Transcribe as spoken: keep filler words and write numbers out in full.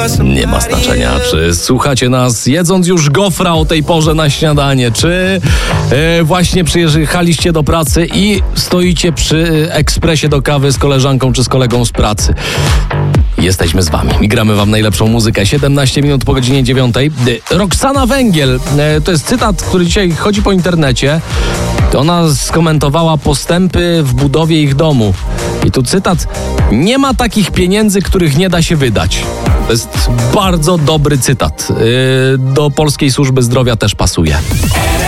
Nie ma znaczenia, czy słuchacie nas jedząc już gofra o tej porze na śniadanie, czy e, właśnie przyjechaliście do pracy i stoicie przy ekspresie do kawy z koleżanką czy z kolegą z pracy. Jesteśmy z wami i gramy wam najlepszą muzykę. siedemnaście minut po godzinie dziewiątej. Roxana Węgiel, e, to jest cytat, który dzisiaj chodzi po internecie. Ona skomentowała postępy w budowie ich domu. I tu cytat: nie ma takich pieniędzy, których nie da się wydać. To jest bardzo dobry cytat. Yy, do Polskiej Służby Zdrowia też pasuje.